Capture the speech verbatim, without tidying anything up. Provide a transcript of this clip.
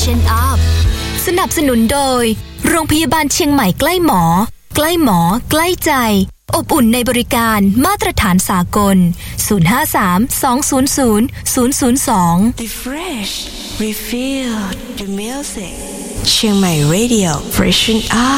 Freshen Up สนับสนุนโดยโรงพยาบาลเชียงใหม่ใกล้หมอใกล้หมอใกล้ใจอบอุ่นในบริการมาตรฐานสากลศูนย์ ห้า สาม สอง ศูนย์ ศูนย์ ศูนย์ ศูนย์ สอง Refresh Refill the music เชียงใหม่ Radio Freshen Up